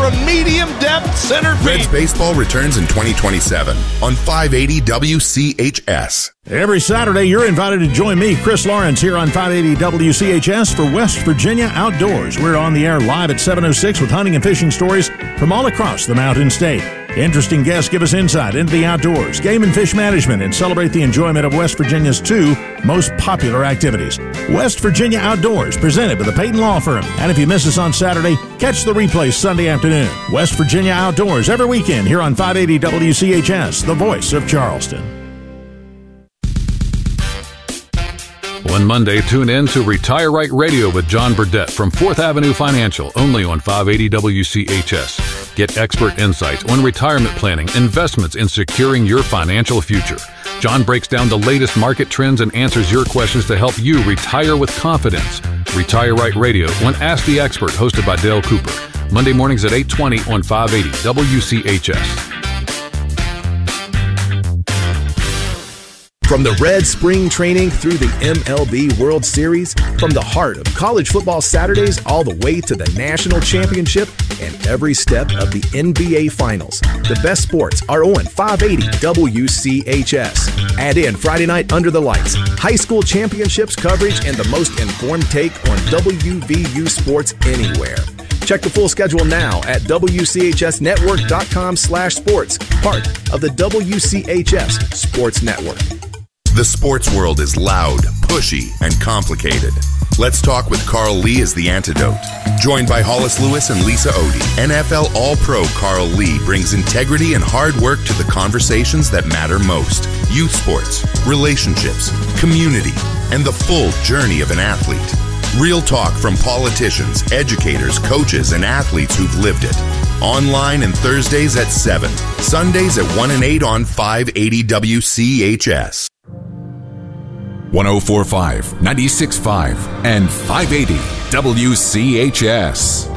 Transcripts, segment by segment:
from medium-depth center field. Reds baseball returns in 2027 on 580 WCHS. Every Saturday, you're invited to join me, Chris Lawrence, here on 580 WCHS for West Virginia Outdoors. We're on the air live at 7:06 with hunting and fishing stories from all across the Mountain State. Interesting guests give us insight into the outdoors, game and fish management, and celebrate the enjoyment of West Virginia's two most popular activities. West Virginia Outdoors, presented by the Peyton Law Firm. And if you miss us on Saturday, catch the replay Sunday afternoon. West Virginia Outdoors every weekend here on 580 WCHS, the voice of Charleston. One Monday, tune in to Retire Right Radio with John Burdett from 4th Avenue Financial, only on 580 WCHS. Get expert insights on retirement planning, investments, and securing your financial future. John breaks down the latest market trends and answers your questions to help you retire with confidence. Retire Right Radio on Ask the Expert, hosted by Dale Cooper. Monday mornings at 8:20 on 580 WCHS. From the Red Spring Training through the MLB World Series, from the heart of college football Saturdays all the way to the national championship and every step of the NBA Finals, the best sports are on 580 WCHS. Add in Friday Night Under the Lights, high school championships coverage, and the most informed take on WVU sports anywhere. Check the full schedule now at WCHSnetwork.com/sports, part of the WCHS Sports Network. The sports world is loud, pushy, and complicated. Let's Talk with Carl Lee is the antidote. Joined by Hollis Lewis and Lisa Odie, NFL All-Pro Carl Lee brings integrity and hard work to the conversations that matter most. Youth sports, relationships, community, and the full journey of an athlete. Real talk from politicians, educators, coaches, and athletes who've lived it. Online and Thursdays at 7, Sundays at 1 and 8 on 580 WCHS. 104.5, 96.5, and 580 WCHS.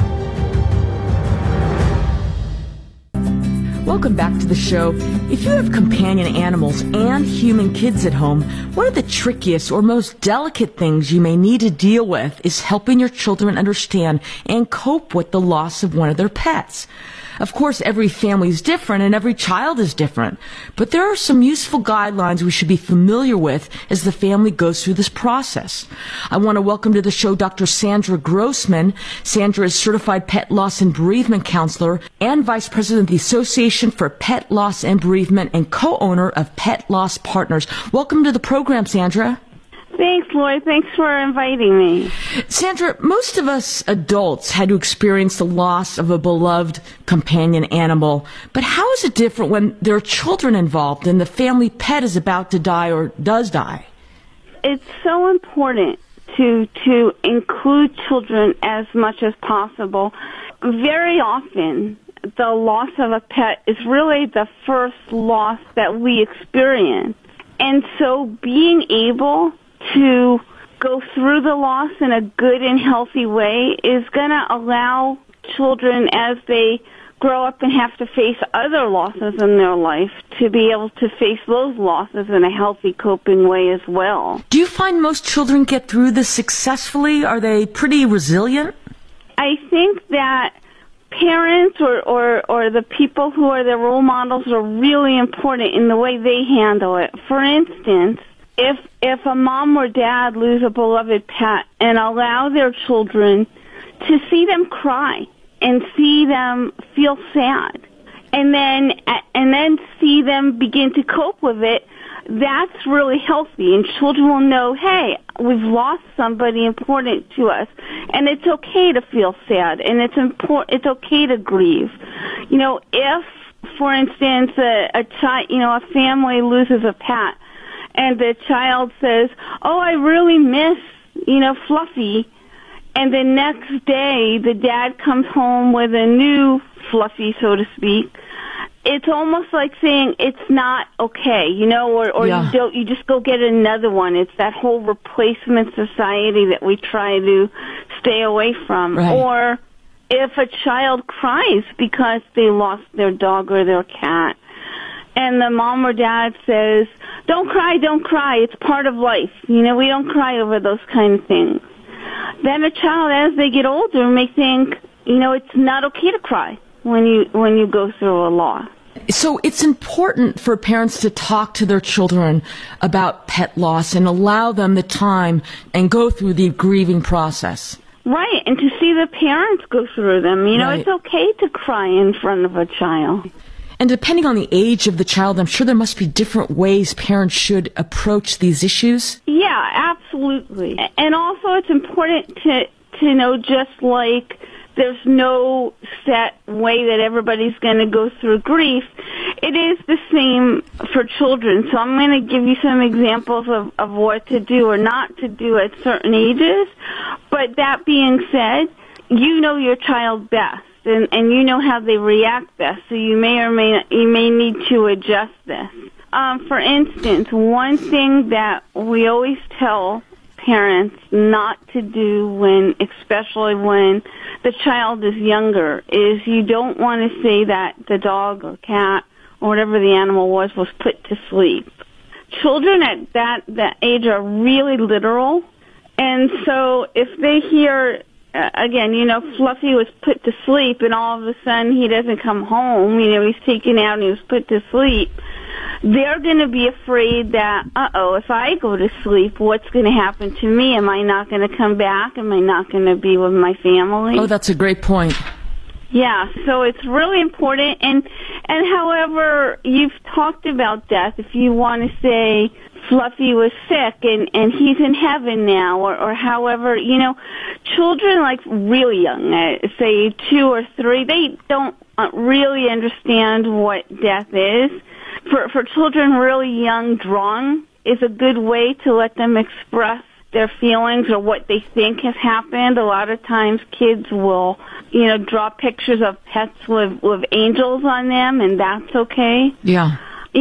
Welcome back to the show. If you have companion animals and human kids at home, one of the trickiest or most delicate things you may need to deal with is helping your children understand and cope with the loss of one of their pets. Of course, every family is different and every child is different, but there are some useful guidelines we should be familiar with as the family goes through this process. I want to welcome to the show Dr. Sandra Grossman. Sandra is Certified Pet Loss and Bereavement Counselor and Vice President of the Association for Pet Loss and Bereavement and co-owner of Pet Loss Partners. Welcome to the program, Sandra. Thanks, Lloyd. Thanks for inviting me. Sandra, most of us adults had to experience the loss of a beloved companion animal, but how is it different when there are children involved and the family pet is about to die or does die? It's so important to include children as much as possible. Very often, the loss of a pet is really the first loss that we experience. And so being able to go through the loss in a good and healthy way is going to allow children, as they grow up and have to face other losses in their life, to be able to face those losses in a healthy, coping way as well. Do you find most children get through this successfully? Are they pretty resilient? I think that parents or the people who are their role models are really important in the way they handle it. For instance, if a mom or dad lose a beloved pet and allow their children to see them cry and see them feel sad and then see them begin to cope with it, that's really healthy, and children will know, hey, we've lost somebody important to us, and it's okay to feel sad, and it's okay to grieve. You know, if, for instance, a family loses a pet, and the child says, oh, I really miss, Fluffy, and the next day the dad comes home with a new Fluffy, so to speak, it's almost like saying it's not okay, or yeah. You just go get another one. It's that whole replacement society that we try to stay away from. Right. Or if a child cries because they lost their dog or their cat, and the mom or dad says, don't cry, it's part of life. We don't cry over those kind of things. Then a child, as they get older, may think, it's not okay to cry. when you go through a loss. So it's important for parents to talk to their children about pet loss and allow them the time and go through the grieving process. Right, and to see the parents go through them. Right. It's okay to cry in front of a child. And depending on the age of the child, I'm sure there must be different ways parents should approach these issues. Yeah, absolutely. And also it's important to know, just like there's no set way that everybody's going to go through grief, it is the same for children. So I'm going to give you some examples of what to do or not to do at certain ages. But that being said, you know your child best, and you know how they react best. So you may need to adjust this. For instance, one thing that we always tell parents not to do especially when the child is younger, is you don't want to say that the dog or cat or whatever the animal was put to sleep. Children at that age are really literal, and so if they hear, again, Fluffy was put to sleep and all of a sudden he doesn't come home, he's taken out and he was put to sleep, they're going to be afraid that, if I go to sleep, what's going to happen to me? Am I not going to come back? Am I not going to be with my family? Oh, that's a great point. Yeah, so it's really important. And however, you've talked about death. If you want to say Fluffy was sick and he's in heaven now, or however, children like really young, say 2 or 3, they don't really understand what death is. For children really young, drawing is a good way to let them express their feelings or what they think has happened. A lot of times kids will, draw pictures of pets with angels on them, and that's okay. Yeah.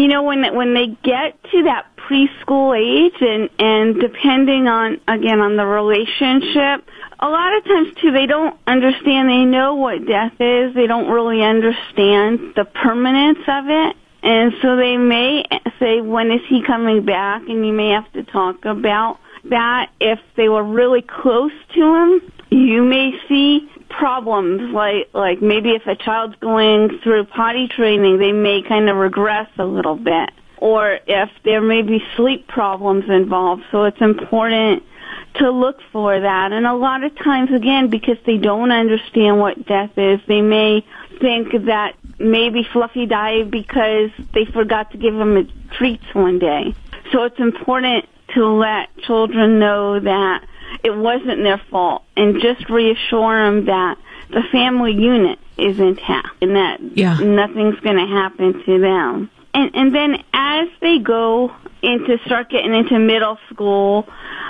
When they get to that preschool age and depending on the relationship, a lot of times too, they don't understand. They know what death is. They don't really understand the permanence of it. And so they may say, when is he coming back? And you may have to talk about that. If they were really close to him, you may see problems like maybe if a child's going through potty training, they may kind of regress a little bit. Or if there may be sleep problems involved. So it's important to look for that. And a lot of times, again, because they don't understand what death is, they may think that maybe Fluffy died because they forgot to give him treats one day. So it's important to let children know that it wasn't their fault and just reassure them that the family unit is intact and that nothing's going to happen to them. And then as they go start getting into middle school,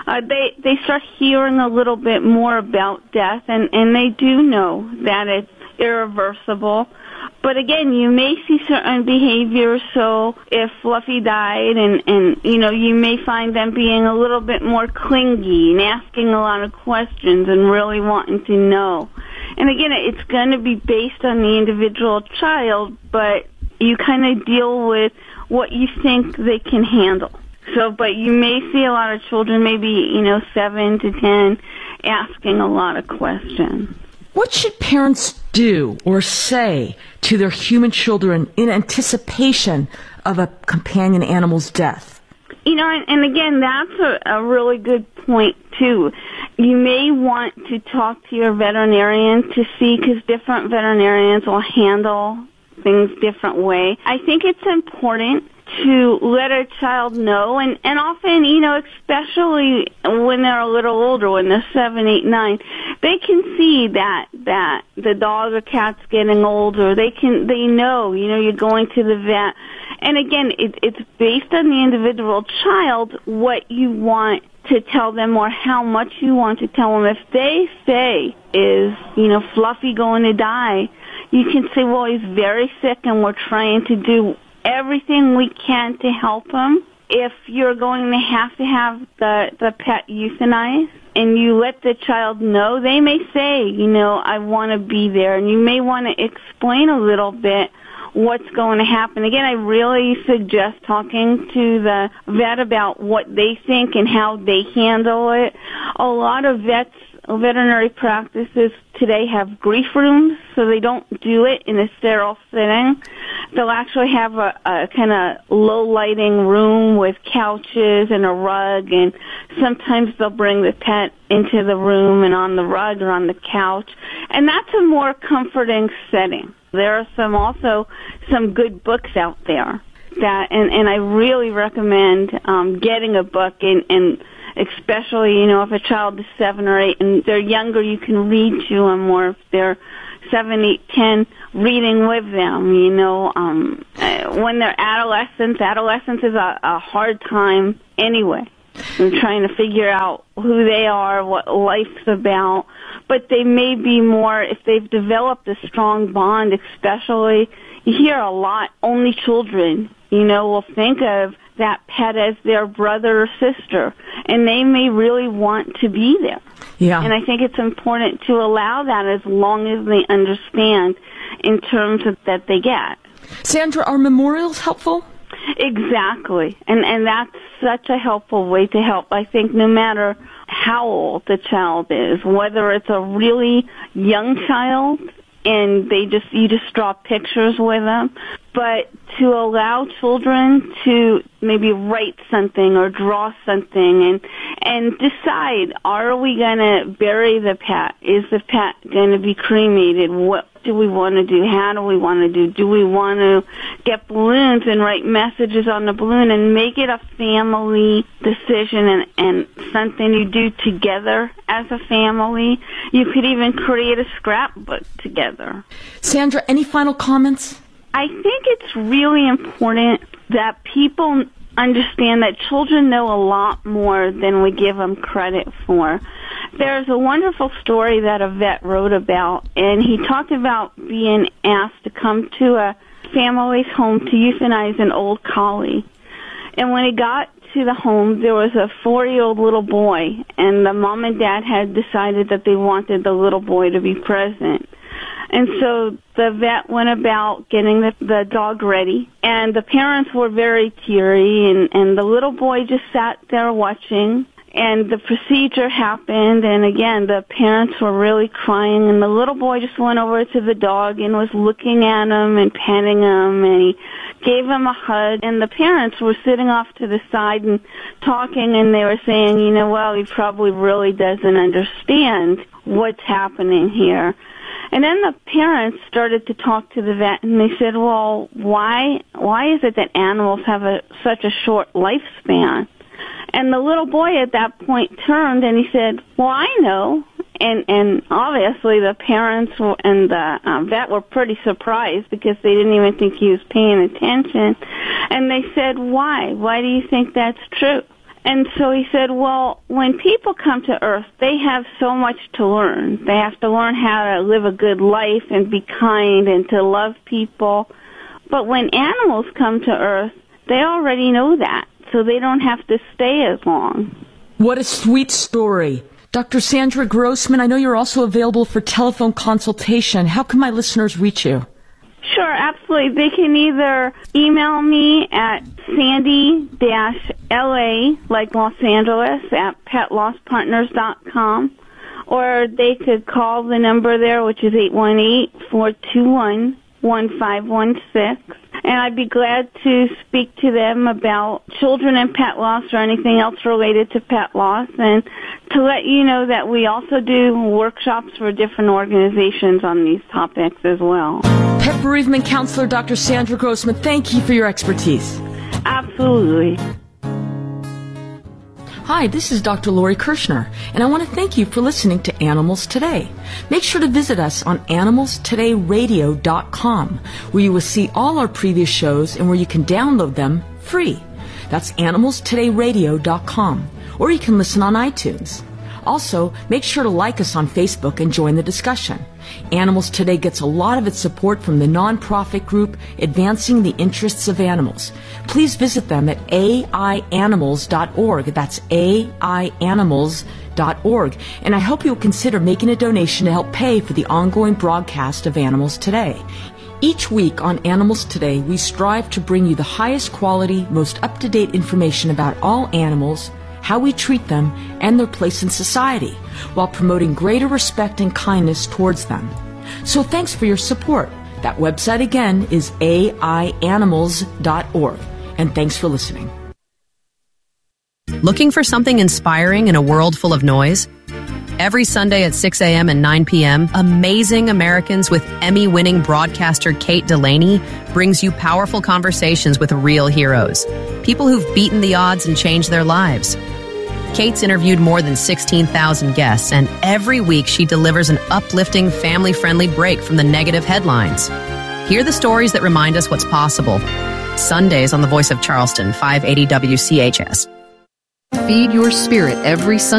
they start hearing a little bit more about death, and they do know that it's irreversible. But again, you may see certain behaviors. So if Fluffy died and you may find them being a little bit more clingy and asking a lot of questions and really wanting to know. And again, it's going to be based on the individual child, but you kind of deal with what you think they can handle. So, but you may see a lot of children, maybe, 7 to 10, asking a lot of questions. What should parents do or say to their human children in anticipation of a companion animal's death? And again, that's a really good point, too. You may want to talk to your veterinarian to see, because different veterinarians will handle things different way. I think it's important to let a child know, and often, especially when they're a little older, when they're 7, 8, 9, they can see that the dog or cat's getting older. They know, you're going to the vet. And again, it's based on the individual child what you want to tell them or how much you want to tell them. If they say, is, Fluffy going to die, you can say, well, he's very sick and we're trying to do everything we can to help him. If you're going to have the pet euthanized and you let the child know, they may say, I want to be there. And you may want to explain a little bit what's going to happen. Again, I really suggest talking to the vet about what they think and how they handle it. A lot of vets veterinary practices today have grief rooms, so they don't do it in a sterile setting. They'll actually have a kind of low lighting room with couches and a rug, and sometimes they'll bring the pet into the room and on the rug or on the couch, and that's a more comforting setting. There are also some good books out there that, and I really recommend getting a book, and especially, if a child is 7 or 8 and they're younger, you can read to them, or if they're 7, 8, 10, reading with them, when they're adolescence is a hard time anyway. They're trying to figure out who they are, what life's about, but they may be more, if they've developed a strong bond, especially, you hear a lot, only children, will think of that pet as their brother or sister, and they may really want to be there. Yeah. And I think it's important to allow that as long as they understand in terms of that they get. Sandra, are memorials helpful? Exactly. And that's such a helpful way to help. I think no matter how old the child is, whether it's a really young child and you just draw pictures with them, but to allow children to maybe write something or draw something and decide, are we going to bury the pet? Is the pet going to be cremated? What do we want to do? How do we want to do? Do we want to get balloons and write messages on the balloon and make it a family decision and something you do together as a family? You could even create a scrapbook together. Sandra, any final comments? I think it's really important that people understand that children know a lot more than we give them credit for. There's a wonderful story that a vet wrote about, and he talked about being asked to come to a family's home to euthanize an old collie. And when he got to the home, there was a 4-year-old little boy, and the mom and dad had decided that they wanted the little boy to be present. And so the vet went about getting the dog ready, and the parents were very teary, and the little boy just sat there watching, and the procedure happened, and again, the parents were really crying, and the little boy just went over to the dog and was looking at him and petting him, and he gave him a hug, and the parents were sitting off to the side and talking, and they were saying, well, he probably really doesn't understand what's happening here. And then the parents started to talk to the vet, and they said, well, why is it that animals have such a short lifespan? And the little boy at that point turned and he said, well, I know. And obviously the parents and the vet were pretty surprised because they didn't even think he was paying attention. And they said, why? Why do you think that's true? And so he said, well, when people come to Earth, they have so much to learn. They have to learn how to live a good life and be kind and to love people. But when animals come to Earth, they already know that, so they don't have to stay as long. What a sweet story. Dr. Sandra Grossman, I know you're also available for telephone consultation. How can my listeners reach you? Sure, absolutely. They can either email me at sandy-la, like Los Angeles, at petlostpartners.com, or they could call the number there, which is 818-421-1516. And I'd be glad to speak to them about children and pet loss or anything else related to pet loss, and to let you know that we also do workshops for different organizations on these topics as well. Pet bereavement counselor Dr. Sandra Grossman, thank you for your expertise. Absolutely. Hi, this is Dr. Lori Kirshner, and I want to thank you for listening to Animals Today. Make sure to visit us on animalstodayradio.com, where you will see all our previous shows and where you can download them free. That's animalstodayradio.com, or you can listen on iTunes. Also, make sure to like us on Facebook and join the discussion. Animals Today gets a lot of its support from the nonprofit group Advancing the Interests of Animals. Please visit them at aianimals.org. That's aianimals.org. And I hope you'll consider making a donation to help pay for the ongoing broadcast of Animals Today. Each week on Animals Today, we strive to bring you the highest quality, most up-to-date information about all animals how we treat them, and their place in society, while promoting greater respect and kindness towards them. So thanks for your support. That website again is aianimals.org. And thanks for listening. Looking for something inspiring in a world full of noise? Every Sunday at 6 a.m. and 9 p.m., Amazing Americans with Emmy-winning broadcaster Kate Delaney brings you powerful conversations with real heroes, people who've beaten the odds and changed their lives. Kate's interviewed more than 16,000 guests, and every week she delivers an uplifting, family-friendly break from the negative headlines. Hear the stories that remind us what's possible. Sundays on The Voice of Charleston, 580 WCHS. Feed your spirit every Sunday